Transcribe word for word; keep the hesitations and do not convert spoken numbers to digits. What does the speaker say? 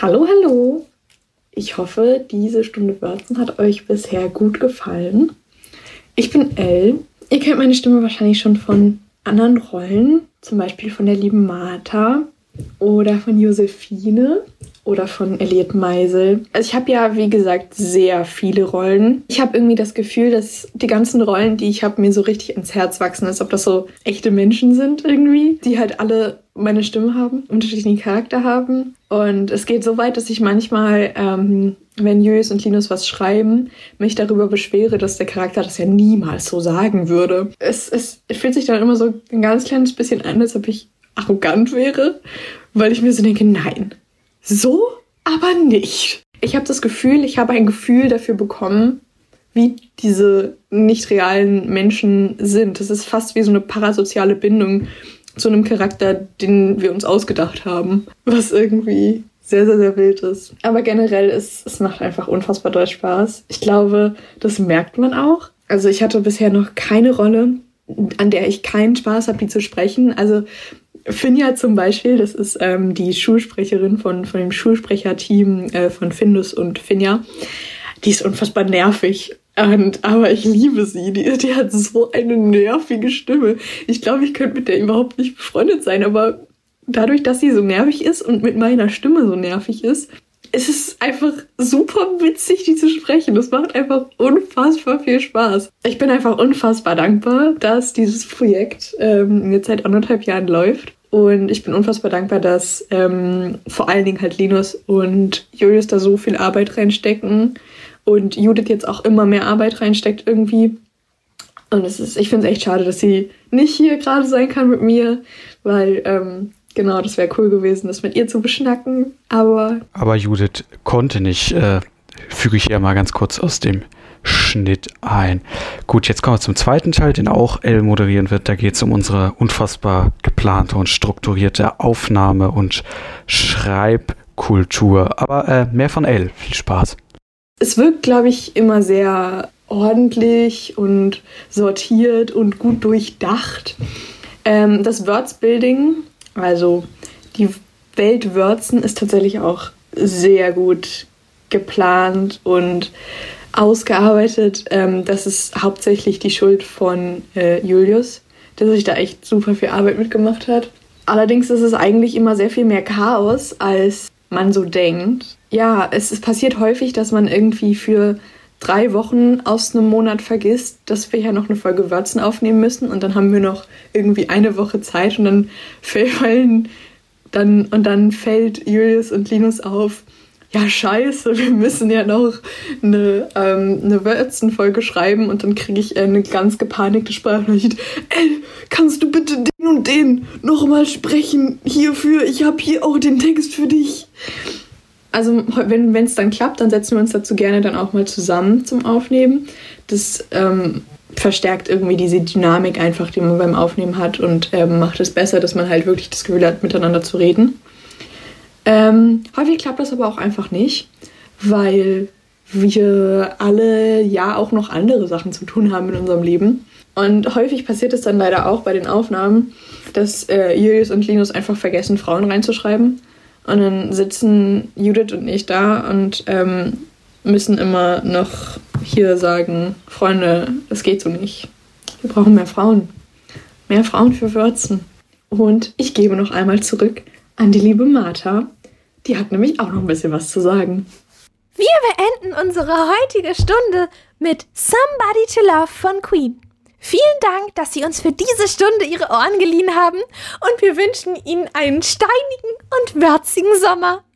Hallo, hallo. Ich hoffe, diese Stunde Wörzen hat euch bisher gut gefallen. Ich bin Elle. Ihr kennt meine Stimme wahrscheinlich schon von anderen Rollen, zum Beispiel von der lieben Martha oder von Josephine oder von Elliot Meisel. Also ich habe ja, wie gesagt, sehr viele Rollen. Ich habe irgendwie das Gefühl, dass die ganzen Rollen, die ich habe, mir so richtig ins Herz wachsen, als ob das so echte Menschen sind irgendwie, die halt alle meine Stimme haben, unterschiedlichen Charakter haben. Und es geht so weit, dass ich manchmal, ähm, wenn Julius und Linus was schreiben, mich darüber beschwere, dass der Charakter das ja niemals so sagen würde. Es, es, es fühlt sich dann immer so ein ganz kleines bisschen an, als ob ich arrogant wäre, weil ich mir so denke, nein, so aber nicht. Ich habe das Gefühl, ich habe ein Gefühl dafür bekommen, wie diese nicht realen Menschen sind. Das ist fast wie so eine parasoziale Bindung zu einem Charakter, den wir uns ausgedacht haben, was irgendwie sehr, sehr, sehr wild ist. Aber generell, ist, es macht einfach unfassbar doll Spaß. Ich glaube, das merkt man auch. Also ich hatte bisher noch keine Rolle, an der ich keinen Spaß habe, die zu sprechen. Also Finja zum Beispiel, das ist ähm, die Schulsprecherin von, von dem Schulsprecherteam äh, von Findus und Finja. Die ist unfassbar nervig. Und, aber ich liebe sie. Die, die hat so eine nervige Stimme. Ich glaube, ich könnte mit der überhaupt nicht befreundet sein. Aber dadurch, dass sie so nervig ist und mit meiner Stimme so nervig ist, ist es einfach super witzig, die zu sprechen. Das macht einfach unfassbar viel Spaß. Ich bin einfach unfassbar dankbar, dass dieses Projekt ähm, jetzt seit anderthalb Jahren läuft. Und ich bin unfassbar dankbar, dass ähm, vor allen Dingen halt Linus und Julius da so viel Arbeit reinstecken. Und Judith jetzt auch immer mehr Arbeit reinsteckt irgendwie. Und es ist, ich finde es echt schade, dass sie nicht hier gerade sein kann mit mir, weil, ähm, genau, das wäre cool gewesen, das mit ihr zu beschnacken, aber... Aber Judith konnte nicht, äh, füge ich ja mal ganz kurz aus dem Schnitt ein. Gut, jetzt kommen wir zum zweiten Teil, den auch Elle moderieren wird. Da geht es um unsere unfassbar geplante und strukturierte Aufnahme- und Schreibkultur. Aber äh, mehr von Elle. Viel Spaß. Es wirkt, glaube ich, immer sehr ordentlich und sortiert und gut durchdacht. Ähm, das Wordsbuilding, also die Welt Wörzen, ist tatsächlich auch sehr gut geplant und ausgearbeitet. Ähm, das ist hauptsächlich die Schuld von äh, Julius, der sich da echt super viel Arbeit mitgemacht hat. Allerdings ist es eigentlich immer sehr viel mehr Chaos, als man so denkt. Ja, es, es passiert häufig, dass man irgendwie für drei Wochen aus einem Monat vergisst, dass wir ja noch eine Folge Wörzen aufnehmen müssen und dann haben wir noch irgendwie eine Woche Zeit und dann fallen dann und dann fällt Julius und Linus auf, ja scheiße, wir müssen ja noch eine, ähm, eine Wörzenfolge schreiben und dann kriege ich eine ganz gepanikte Sprachnachricht. Ey, kannst du bitte den und den nochmal sprechen hierfür? Ich habe hier auch den Text für dich. Also wenn es dann klappt, dann setzen wir uns dazu gerne dann auch mal zusammen zum Aufnehmen. Das ähm, verstärkt irgendwie diese Dynamik einfach, die man beim Aufnehmen hat und ähm, macht es besser, dass man halt wirklich das Gefühl hat, miteinander zu reden. Ähm, häufig klappt das aber auch einfach nicht, weil wir alle ja auch noch andere Sachen zu tun haben in unserem Leben. Und häufig passiert es dann leider auch bei den Aufnahmen, dass äh, Julius und Linus einfach vergessen, Frauen reinzuschreiben. Und dann sitzen Judith und ich da und ähm, müssen immer noch hier sagen, Freunde, das geht so nicht. Wir brauchen mehr Frauen. Mehr Frauen für Wörzen. Und ich gebe noch einmal zurück an die liebe Martha. Die hat nämlich auch noch ein bisschen was zu sagen. Wir beenden unsere heutige Stunde mit Somebody to Love von Queen. Vielen Dank, dass Sie uns für diese Stunde Ihre Ohren geliehen haben und wir wünschen Ihnen einen steinigen und würzigen Sommer.